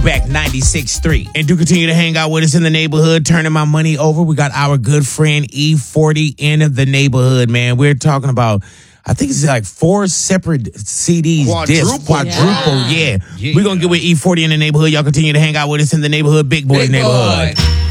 Throwback 96.3. And do continue to hang out with us in the neighborhood, turning my money over. We got our good friend E40 in the neighborhood, man. We're talking about, I think it's like 4 separate CDs. Quadruple. Yeah. We're going to get with E40 in the neighborhood. Y'all continue to hang out with us in the neighborhood. Big boy neighborhood.